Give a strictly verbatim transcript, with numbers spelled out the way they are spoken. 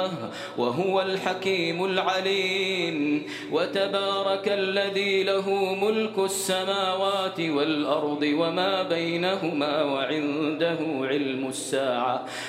وهو الحكيم العليم. وتبارك الذي له ملك السماوات والأرض وما بينهما وعنده علم الساعة